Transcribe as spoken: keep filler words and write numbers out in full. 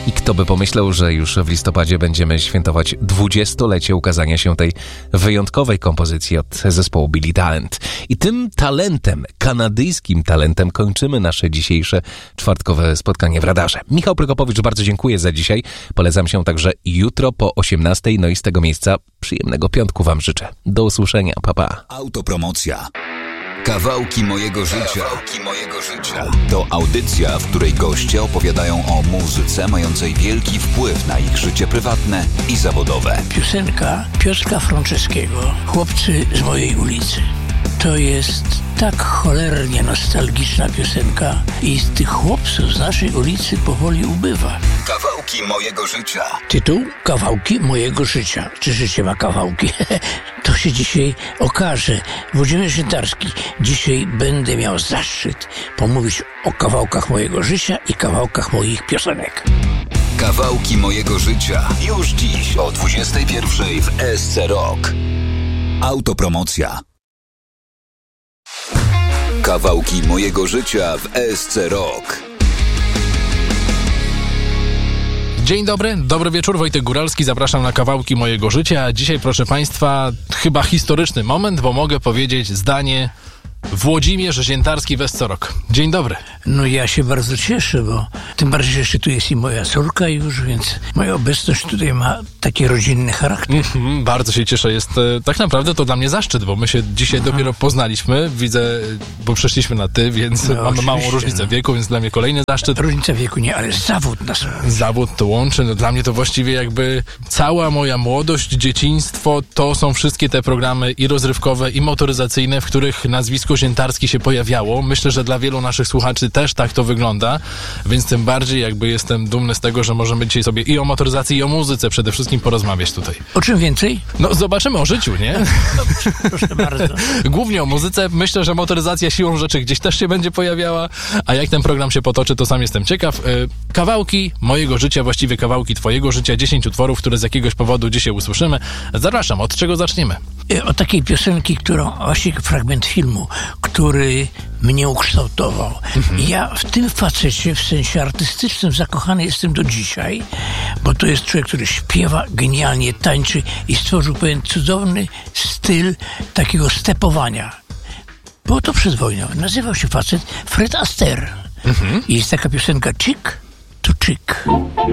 I kto by pomyślał, że już w listopadzie będziemy świętować dwudziestolecie ukazania się tej wyjątkowej kompozycji od zespołu Billy Talent. I tym talentem, kanadyjskim talentem kończymy nasze dzisiejsze czwartkowe spotkanie w Radarze. Michał Prokopowicz, bardzo dziękuję za dzisiaj. Polecam się także jutro po osiemnastej. No i z tego miejsca przyjemnego piątku wam życzę. Do usłyszenia, pa pa. Autopromocja. Kawałki mojego życia. Kawałki mojego życia. To audycja, w której goście opowiadają o muzyce mającej wielki wpływ na ich życie prywatne i zawodowe. Piosenka Piotrka Franceskiego, Chłopcy z mojej ulicy. To jest tak cholernie nostalgiczna piosenka i z tych chłopców z naszej ulicy powoli ubywa. Kawałki mojego życia. Tytuł Kawałki mojego życia. Czy życie ma kawałki? To się dzisiaj okaże. Włodzimierz Jętarski. Dzisiaj będę miał zaszczyt pomówić o kawałkach mojego życia i kawałkach moich piosenek. Kawałki mojego życia. Już dziś o dwudziestej pierwszej w S C Rock. Autopromocja. Kawałki mojego życia w S C Rock. Dzień dobry, dobry wieczór, Wojtek Góralski, zapraszam na Kawałki mojego życia. Dzisiaj, proszę Państwa, chyba historyczny moment, bo mogę powiedzieć zdanie Włodzimierz Jętarski w S C Rock. Dzień dobry. No ja się bardzo cieszę, bo tym bardziej, że jeszcze tu jest i moja córka już, więc moja obecność tutaj ma taki rodzinny charakter. Mm-hmm, bardzo się cieszę, jest e, tak naprawdę to dla mnie zaszczyt, bo my się dzisiaj Aha. dopiero poznaliśmy, widzę, bo przeszliśmy na ty, więc no, mamy małą różnicę no. wieku, więc dla mnie kolejny zaszczyt. Różnica wieku nie, ale zawód nas łączy. Zawód to łączy, no dla mnie to właściwie jakby cała moja młodość, dzieciństwo, to są wszystkie te programy i rozrywkowe, i motoryzacyjne, w których nazwisko Jętarski się pojawiało. Myślę, że dla wielu naszych słuchaczy też tak to wygląda, więc tym bardziej jakby jestem dumny z tego, że możemy dzisiaj sobie i o motoryzacji, i o muzyce przede wszystkim porozmawiać tutaj. O czym więcej? No zobaczymy o życiu, nie? Dobrze, proszę bardzo. Głównie o muzyce. Myślę, że motoryzacja siłą rzeczy gdzieś też się będzie pojawiała, a jak ten program się potoczy, to sam jestem ciekaw. Kawałki mojego życia, właściwie kawałki twojego życia, dziesięć utworów, które z jakiegoś powodu dzisiaj usłyszymy. Zapraszam, od czego zaczniemy? O takiej piosenki, którą, właśnie fragment filmu, który mnie ukształtował. Mhm. Ja w tym facecie w sensie artystycznym zakochany jestem do dzisiaj, bo to jest człowiek, który śpiewa, genialnie tańczy i stworzył pewien cudowny styl takiego stepowania. Było to przed wojną. Nazywał się facet Fred Astaire. Mhm. I jest taka piosenka Chick to Chick.